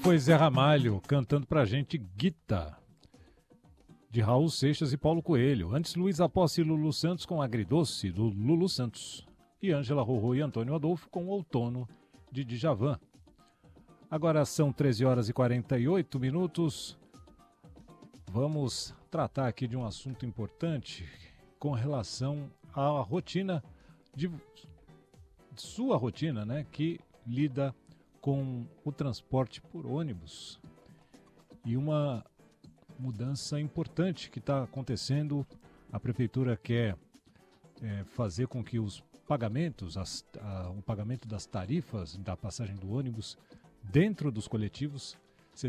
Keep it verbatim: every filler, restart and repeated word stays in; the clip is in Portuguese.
foi Zé Ramalho cantando pra gente Guita, de Raul Seixas e Paulo Coelho. Antes, Luiz Aposse e Lulu Santos com Agridoce, do Lulu Santos. E Ângela Rorô e Antônio Adolfo com Outono, de Djavan. Agora são treze horas e quarenta e oito minutos. Vamos tratar aqui de um assunto importante com relação à rotina, de sua rotina, né, que lida com o transporte por ônibus. E uma mudança importante que está acontecendo, a prefeitura quer é, fazer com que os pagamentos, as, a, o pagamento das tarifas da passagem do ônibus dentro dos coletivos